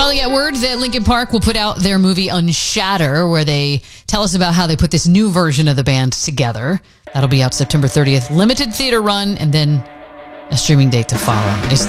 Finally got word that Linkin Park will put out their movie Unshatter, where they tell us about how they put this new version of the band together. That'll be out September 30th. Limited theater run, and then a streaming date to follow.